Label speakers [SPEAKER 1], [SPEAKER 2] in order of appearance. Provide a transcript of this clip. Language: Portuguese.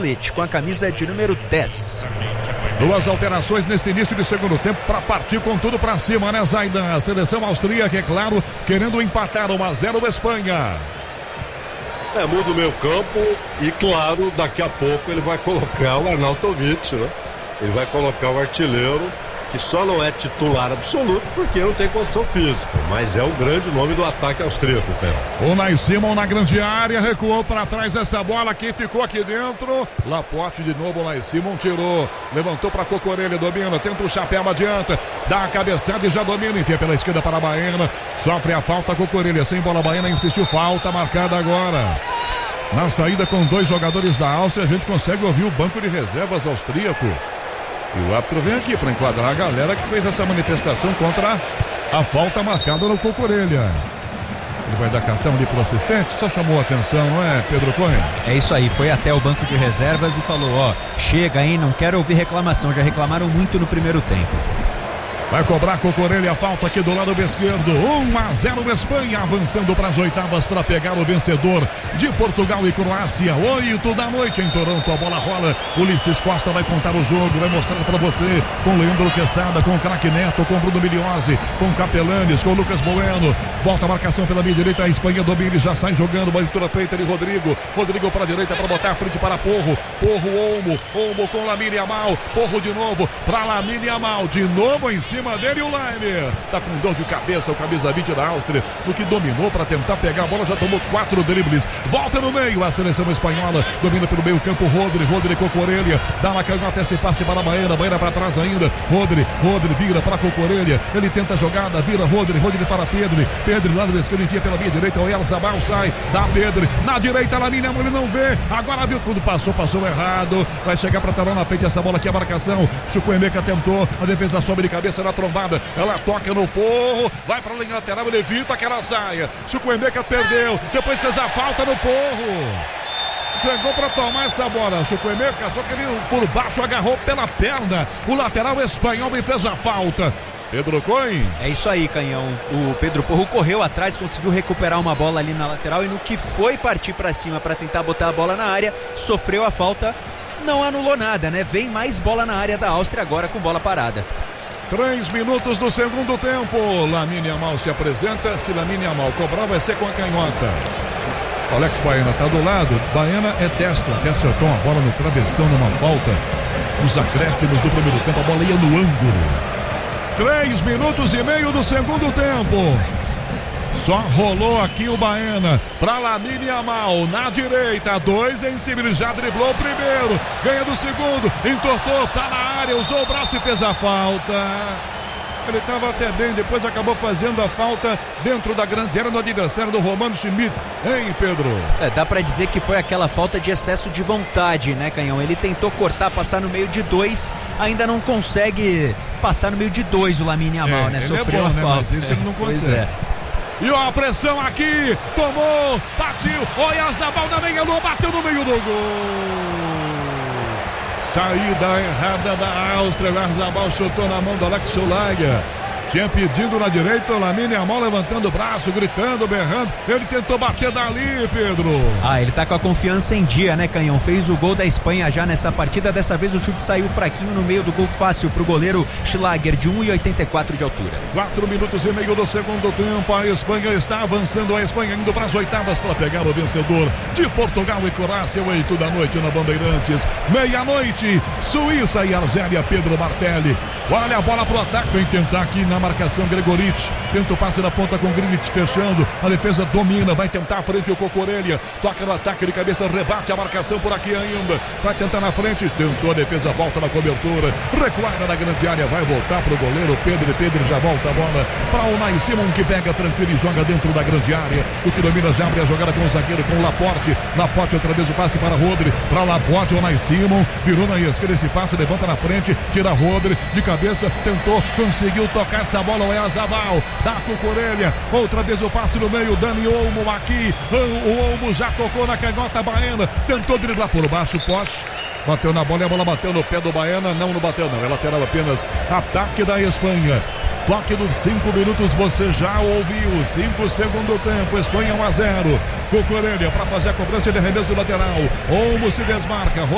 [SPEAKER 1] Valete, com a camisa de número 10.
[SPEAKER 2] Duas alterações nesse início de segundo tempo para partir com tudo para cima, né, Zaidan? A seleção austríaca, é claro, querendo empatar 1-0 da Espanha.
[SPEAKER 3] Muda o meio campo e, claro, daqui a pouco ele vai colocar o Arnautovic, né? Ele vai colocar o artilheiro, que só não é titular absoluto porque não tem condição física, mas é o grande nome do ataque austríaco, cara.
[SPEAKER 2] O Unai Simon na grande área, recuou para trás essa bola, quem ficou aqui dentro? Laporte de novo, o Unai Simon tirou, levantou para Cucurella, domina, tenta o chapéu, adianta, dá a cabeçada e já domina, enfia pela esquerda para a Baena, sofre a falta, Cucurella, sem bola, Baena insistiu, falta marcada agora. Na saída com dois jogadores da Áustria, a gente consegue ouvir o banco de reservas austríaco. E o árbitro vem aqui para enquadrar a galera que fez essa manifestação contra a falta marcada no Cucurella. Ele vai dar cartão ali pro assistente, só chamou a atenção, não é, Pedro Cohen?
[SPEAKER 1] É isso aí, foi até o banco de reservas e falou, chega aí, não quero ouvir reclamação, já reclamaram muito no primeiro tempo.
[SPEAKER 2] Vai cobrar Cucurella a falta aqui do lado esquerdo. 1-0 Espanha, avançando para as oitavas para pegar o vencedor de Portugal e Croácia. 8 da noite em Toronto, a bola rola. Ulisses Costa vai contar o jogo, vai mostrar para você com Leandro Quesada, com o craque Neto, com Bruno Migliozzi, com Capelanes, com Lucas Bueno. Volta a marcação pela minha direita, a Espanha domina, já sai jogando, leitura feita de Rodrigo. Rodrigo para a direita para botar a frente para Porro. Olmo com Lamine Yamal. Porro de novo para Lamine Yamal. De novo em cima dele o Laimer, tá com dor de cabeça o camisa 20 da Áustria, no que dominou para tentar pegar a bola, já tomou 4 dribles, volta no meio, a seleção espanhola, domina pelo meio campo, Rodri Cucurella, dá uma canhota, esse passe para a Baena para trás ainda, Rodri vira para Cucurella, ele tenta a jogada, vira Rodri para Pedro lá do esquerdo, enfia pela minha direita, o Oyarzabal sai, dá Pedro, na direita, Lamine Yamal, ele não vê, agora viu quando passou errado, vai chegar para Tarão na frente, essa bola aqui, a marcação, Chukwuemeka tentou, a defesa sobe de cabeça na trombada, ela toca no Porro, vai para a linha lateral, ele evita que ela saia, Chukwuemeka perdeu, depois fez a falta no Porro, chegou para tomar essa bola, Chukwuemeka, só que ele por baixo agarrou pela perna, o lateral espanhol e fez a falta. Pedro Cohen.
[SPEAKER 1] É isso aí, Canhão. O Pedro Porro correu atrás, conseguiu recuperar uma bola ali na lateral e no que foi partir para cima para tentar botar a bola na área, sofreu a falta, não anulou nada, né? Vem mais bola na área da Áustria agora com bola parada.
[SPEAKER 2] 3 minutos do segundo tempo. Lamine Yamal se apresenta. Se Lamine Yamal cobrar, vai ser com a canhota. Alex Baena está do lado. Baena é destro. Até acertou uma bola no travessão numa falta. Nos acréscimos do primeiro tempo, a bola ia no ângulo. 3 minutos e meio do segundo tempo. Só rolou aqui o Baena para Lamine Yamal na direita, 2 em cima, ele já driblou o primeiro, ganha do segundo, entortou, tá na área, usou o braço e fez a falta. Ele estava até bem, depois acabou fazendo a falta dentro da grande área do adversário do Romano Schmidt, hein, Pedro?
[SPEAKER 1] Dá pra dizer que foi aquela falta de excesso de vontade, né, Canhão? Ele tentou cortar, passar no meio de 2, ainda não consegue passar no meio de 2 o Lamine Yamal, né? Sofreu a falta.
[SPEAKER 2] Mas isso ele não consegue. E ó, a pressão aqui, tomou, partiu, Oyarzabal na meia-lua, bateu no meio do gol. Saída errada da Áustria, Oyarzabal chutou na mão do Alex Schulager. Tinha pedido na direita, o Lamine Yamal levantando o braço, gritando, berrando. Ele tentou bater dali, Pedro.
[SPEAKER 1] Ele tá com a confiança em dia, né, Canhão? Fez o gol da Espanha já nessa partida. Dessa vez o chute saiu fraquinho no meio do gol, fácil pro goleiro Schlager, de 1,84 de altura.
[SPEAKER 2] 4 minutos e meio do segundo tempo. A Espanha está avançando. A Espanha indo para as oitavas para pegar o vencedor de Portugal e Croácia. 8 da noite na Bandeirantes. Meia-noite, Suíça e Argélia. Pedro Martelli. Olha a bola pro ataque. Vem tentar aqui na marcação, Gregoric, tenta o passe na ponta com Grilic fechando, a defesa domina, vai tentar a frente o Cucurella, toca no ataque de cabeça, rebate a marcação por aqui ainda, vai tentar na frente, tentou a defesa, volta na cobertura, recuada na grande área, vai voltar pro goleiro Pedro já volta a bola para o Unai Simon, que pega tranquilo e joga dentro da grande área, o que domina já abre a jogada com o zagueiro, com o Laporte outra vez o passe para Rodri, para Laporte, o Unai Simon, virou na esquerda esse passe, levanta na frente, tira Rodri, de cabeça, tentou, conseguiu tocar essa bola, o Oyarzabal, dá Cucurella, outra vez o passe no meio, Dani Olmo aqui, o Olmo já tocou na canhota Baena, tentou driblar por baixo, Poche, bateu na bola e a bola bateu no pé do Baena, não bateu não, é lateral apenas, ataque da Espanha. Toque dos 5 minutos, você já ouviu, 5 segundo tempo, Espanha 1-0, Cucurella para fazer a cobrança de arremesso lateral, Olmo se desmarca,